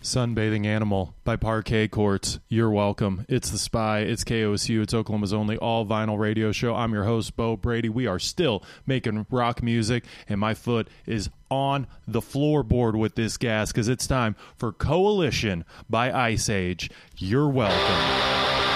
Sunbathing Animal by Parquet Courts. You're welcome. It's The Spy. It's KOSU. It's Oklahoma's only all-vinyl radio show. I'm your host, Bo Brady. We are still making rock music, and my foot is on the floorboard with this gas because it's time for Coalition by Ice Age. You're welcome.